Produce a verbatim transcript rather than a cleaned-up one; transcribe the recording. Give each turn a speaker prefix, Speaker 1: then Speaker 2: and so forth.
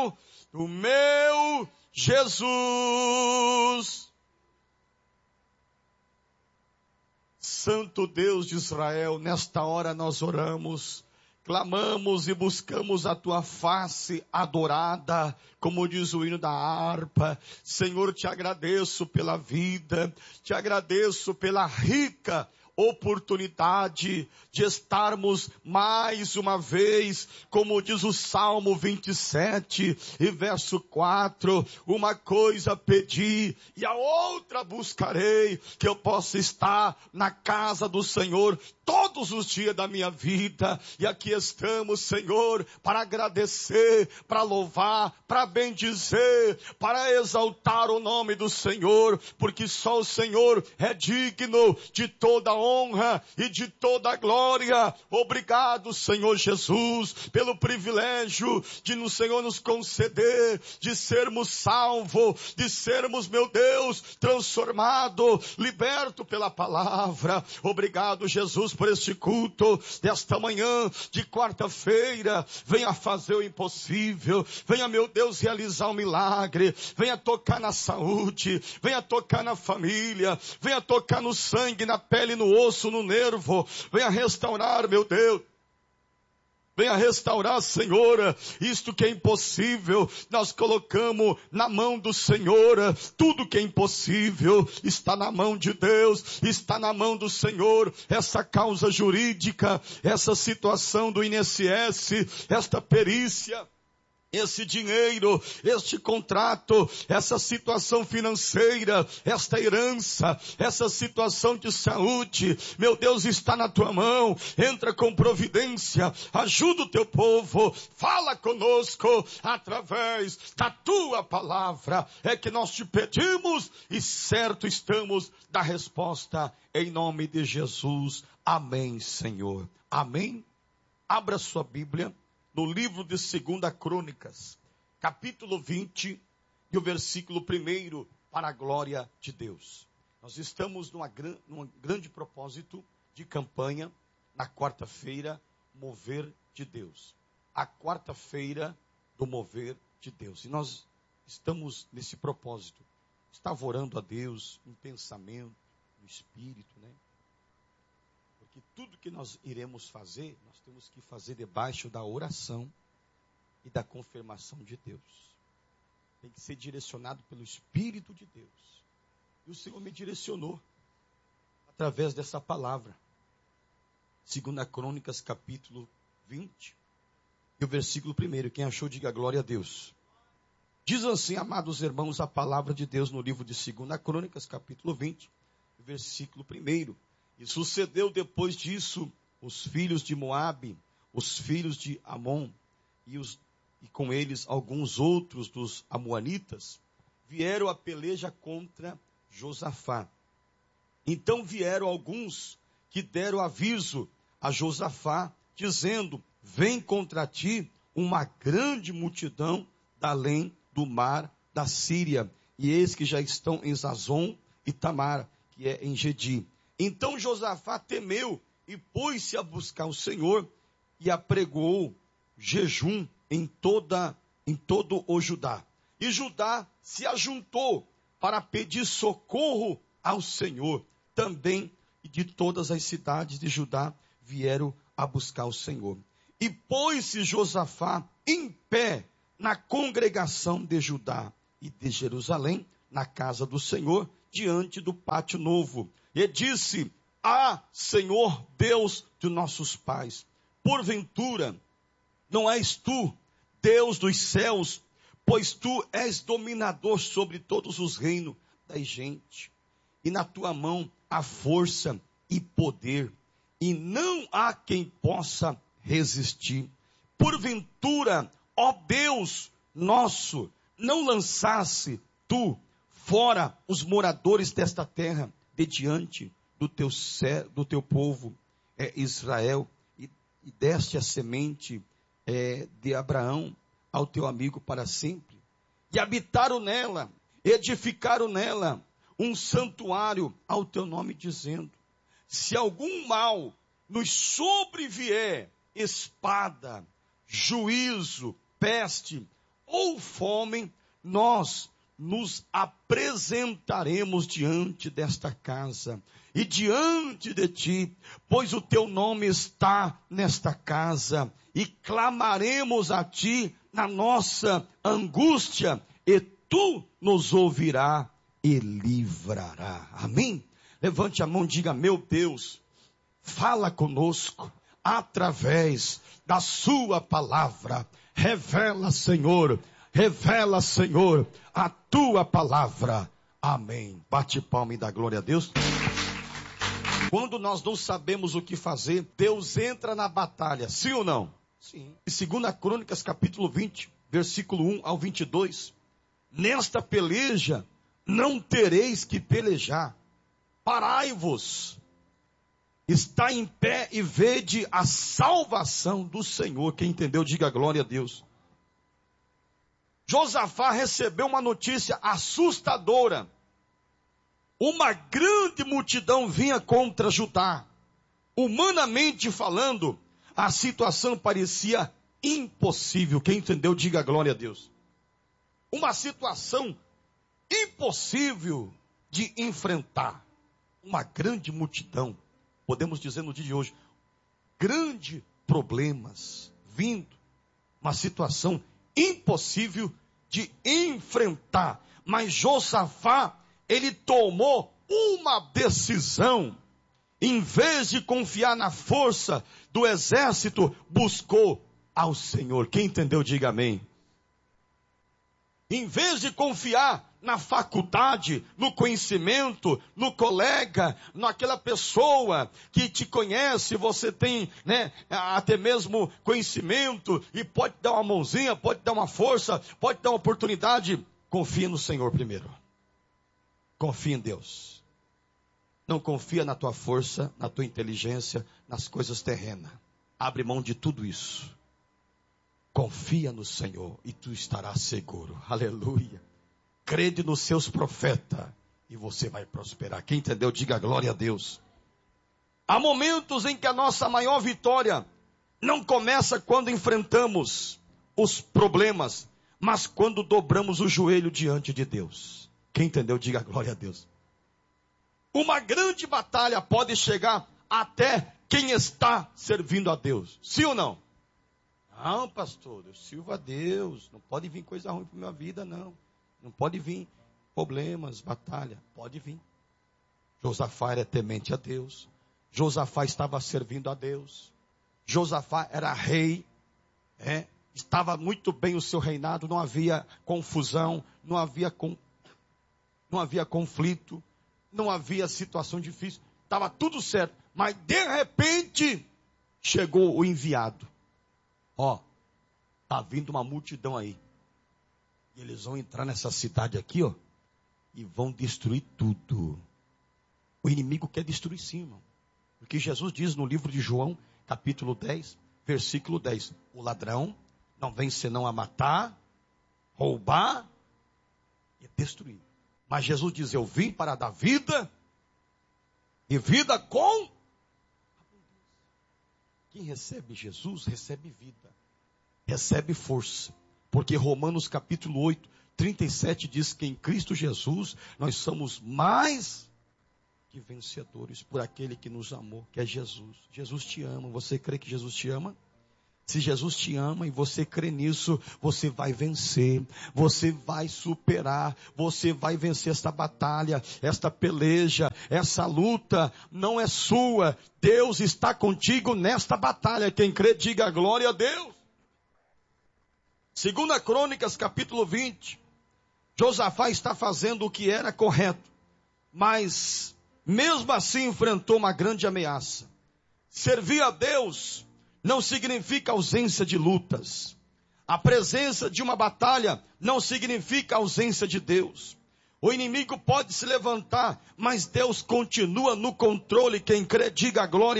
Speaker 1: do meu Jesus. Santo Deus de Israel, nesta hora nós oramos, clamamos e buscamos a tua face adorada, como diz o hino da harpa. Senhor, te agradeço pela vida, te agradeço pela rica oportunidade de estarmos mais uma vez, como diz o Salmo vinte e sete e verso quatro, uma coisa pedi e a outra buscarei, que eu possa estar na casa do Senhor todos os dias da minha vida. E aqui estamos, Senhor, para agradecer, para louvar, para bendizer, para exaltar o nome do Senhor, porque só o Senhor é digno de toda honra e de toda glória. Obrigado, Senhor Jesus, pelo privilégio de no Senhor nos conceder, de sermos salvos, de sermos, meu Deus, transformado, liberto pela palavra. Obrigado, Jesus, por este culto desta manhã de quarta-feira. Venha fazer o impossível, venha, meu Deus, realizar um milagre, venha tocar na saúde, venha tocar na família, venha tocar no sangue, na pele, no osso, no nervo, venha restaurar, meu Deus. Venha restaurar, Senhor, isto que é impossível, nós colocamos na mão do Senhor. Tudo que é impossível está na mão de Deus, está na mão do Senhor. Essa causa jurídica, essa situação do I N S S, esta perícia, esse dinheiro, este contrato, essa situação financeira, esta herança, essa situação de saúde, meu Deus, está na tua mão. Entra com providência, ajuda o teu povo, fala conosco através da tua palavra. É que nós te pedimos e certo estamos da resposta, em nome de Jesus. Amém, Senhor. Amém. Abra sua Bíblia no livro de Segunda Crônicas, capítulo vinte, e o versículo primeiro, para a glória de Deus. Nós estamos numa, num grande propósito de campanha, na quarta-feira, mover de Deus. A quarta-feira do mover de Deus. E nós estamos nesse propósito. Estava orando a Deus, em pensamento, no Espírito, né? Que tudo que nós iremos fazer, nós temos que fazer debaixo da oração e da confirmação de Deus. Tem que ser direcionado pelo Espírito de Deus. E o Senhor me direcionou através dessa palavra. Segunda Crônicas, capítulo vinte, e o versículo primeiro. Quem achou, diga glória a Deus. Diz assim, amados irmãos, a palavra de Deus no livro de Segunda Crônicas, capítulo vinte, versículo primeiro. E sucedeu depois disso, os filhos de Moabe, os filhos de Amon, e, os, e com eles alguns outros dos amoanitas, vieram a peleja contra Josafá. Então vieram alguns que deram aviso a Josafá, dizendo, vem contra ti uma grande multidão da além do mar da Síria, e eis que já estão em Zazon e Tamar, que é em Gedi. Então Josafá temeu e pôs-se a buscar o Senhor e apregou jejum em, toda, em todo o Judá. E Judá se ajuntou para pedir socorro ao Senhor. Também de todas as cidades de Judá vieram a buscar o Senhor. E pôs-se Josafá em pé na congregação de Judá e de Jerusalém, na casa do Senhor, diante do pátio novo. E disse, ah, Senhor Deus de nossos pais, porventura não és tu, Deus dos céus, pois tu és dominador sobre todos os reinos das gente, e na tua mão há força e poder, e não há quem possa resistir. Porventura, ó Deus nosso, não lançasse tu fora os moradores desta terra, de diante do teu, do teu povo é, Israel, e, e deste a semente é, de Abraão ao teu amigo para sempre, e habitaram nela, edificaram nela um santuário ao teu nome, dizendo, se algum mal nos sobrevier, espada, juízo, peste, ou fome, nós nos apresentaremos diante desta casa e diante de ti, pois o teu nome está nesta casa, e clamaremos a ti na nossa angústia, e tu nos ouvirá e livrará. Amém? Levante a mão e diga: meu Deus, fala conosco através da sua palavra. Revela, Senhor, revela, Senhor, a tua palavra. Amém. Bate palma e dá glória a Deus. Quando nós não sabemos o que fazer, Deus entra na batalha, sim ou não? Sim. Em segunda Crônicas, capítulo vinte, versículo um ao vinte e dois. Nesta peleja não tereis que pelejar. Parai-vos. Está em pé e vede a salvação do Senhor. Quem entendeu, diga glória a Deus. Josafá recebeu uma notícia assustadora. Uma grande multidão vinha contra Judá. Humanamente falando, a situação parecia impossível. Quem entendeu, diga glória a Deus. Uma situação impossível de enfrentar. Uma grande multidão. Podemos dizer no dia de hoje, grandes problemas vindo, uma situação impossível de enfrentar. Mas Josafá, ele tomou uma decisão. Em vez de confiar na força do exército, buscou ao Senhor. Quem entendeu, diga amém. Em vez de confiar na faculdade, no conhecimento, no colega, naquela pessoa que te conhece, você tem, né, até mesmo conhecimento e pode dar uma mãozinha, pode dar uma força, pode dar uma oportunidade. Confia no Senhor primeiro. Confia em Deus. Não confia na tua força, na tua inteligência, nas coisas terrenas. Abre mão de tudo isso. Confia no Senhor e tu estarás seguro. Aleluia. Crede nos seus profetas e você vai prosperar. Quem entendeu, diga glória a Deus. Há momentos em que a nossa maior vitória não começa quando enfrentamos os problemas, mas quando dobramos o joelho diante de Deus. Quem entendeu, diga glória a Deus. Uma grande batalha pode chegar até quem está servindo a Deus. Sim ou não? Não, pastor, eu sirvo a Deus. Não pode vir coisa ruim para minha vida, não. Não pode vir problemas, batalha. Pode vir. Josafá era temente a Deus. Josafá estava servindo a Deus. Josafá era rei. É, estava muito bem o seu reinado. Não havia confusão. Não havia, com, não havia conflito. Não havia situação difícil. Estava tudo certo. Mas de repente chegou o enviado. Ó, tá vindo uma multidão aí. E eles vão entrar nessa cidade aqui, ó, e vão destruir tudo. O inimigo quer destruir sim, irmão. Porque Jesus diz no livro de João, capítulo dez, versículo dez. O ladrão não vem senão a matar, roubar e destruir. Mas Jesus diz, eu vim para dar vida, e vida com... Quem recebe Jesus, recebe vida, recebe força. Porque Romanos capítulo oito, trinta e sete diz que em Cristo Jesus nós somos mais que vencedores por aquele que nos amou, que é Jesus. Jesus te ama, você crê que Jesus te ama? Se Jesus te ama e você crê nisso, você vai vencer, você vai superar, você vai vencer esta batalha, esta peleja, essa luta não é sua. Deus está contigo nesta batalha. Quem crê, diga glória a Deus. Segunda Crônicas, capítulo vinte. Josafá está fazendo o que era correto, mas mesmo assim enfrentou uma grande ameaça. Servir a Deus não significa ausência de lutas. A presença de uma batalha não significa ausência de Deus. O inimigo pode se levantar, mas Deus continua no controle. Quem crê, diga glória.